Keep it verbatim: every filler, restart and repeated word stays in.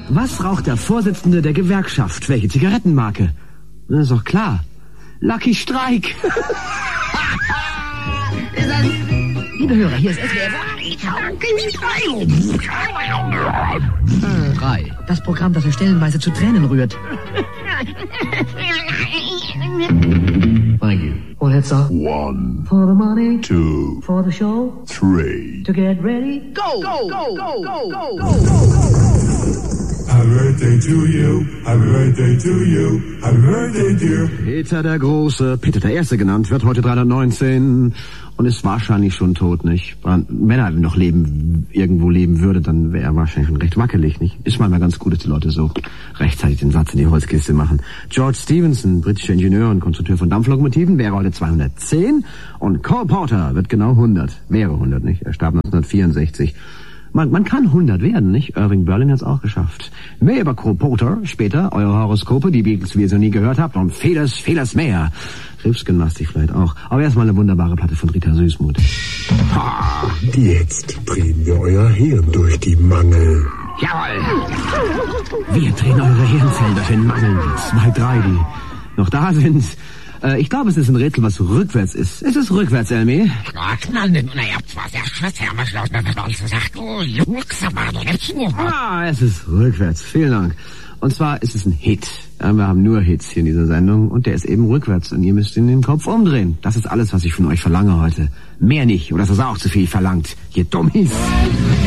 Was raucht der Vorsitzende der Gewerkschaft? Welche Zigarettenmarke? Das ist doch klar. Lucky Strike. Liebe Hörer, hier ist S W F drei. Das Programm, das euch stellenweise zu Tränen rührt. Thank you. Well, it's a One. for the money, Two. for the show, Three. to get ready, go, go, go, go, go, go, go. Happy birthday to you, happy birthday to you, happy birthday dear. Peter der Große, Peter der Erste genannt, wird heute dreihundertneunzehn und ist wahrscheinlich schon tot, nicht? Wenn er noch leben, irgendwo leben würde, dann wäre er wahrscheinlich schon recht wackelig, nicht? Ist manchmal ganz gut, dass die Leute so rechtzeitig den Satz in die Holzkiste machen. George Stephenson, britischer Ingenieur und Konstrukteur von Dampflokomotiven, wäre heute zweihundertzehn und Cole Porter wird genau hundert, wäre hundert, nicht? Er starb neunzehnhundertvierundsechzig. Man, man kann hundert werden, nicht? Irving Berlin hat's auch geschafft. Mehr über Cole Porter später, eure Horoskope, die Beatles, wie ihr so nie gehört habt, und vieles, vieles mehr. Ripsgymnastik vielleicht auch. Aber erstmal eine wunderbare Platte von Rita Süßmuth. Ha! Jetzt drehen wir euer Hirn durch die Mangel. Jawohl! Wir drehen eure Hirnzellen durch den Mangel. Zwei, drei, die noch da sind. Äh, ich glaube, es ist ein Rätsel, was rückwärts ist. Es ist rückwärts, Elmi. Ah, es ist rückwärts. Vielen Dank. Und zwar ist es ein Hit. Ja, wir haben nur Hits hier in dieser Sendung und der ist eben rückwärts und ihr müsst ihn den Kopf umdrehen. Das ist alles, was ich von euch verlange heute. Mehr nicht, oder das ist auch zu viel verlangt, ihr Dummies.